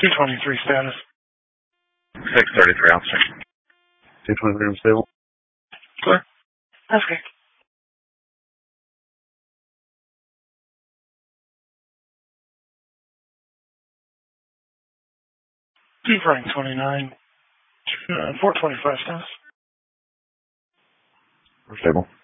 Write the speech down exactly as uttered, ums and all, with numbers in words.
two twenty-three status. six thirty-three officer. two twenty-three unstable. Clear. Okay. Two Frank twenty-nine. Uh, four twenty-five status. We're stable.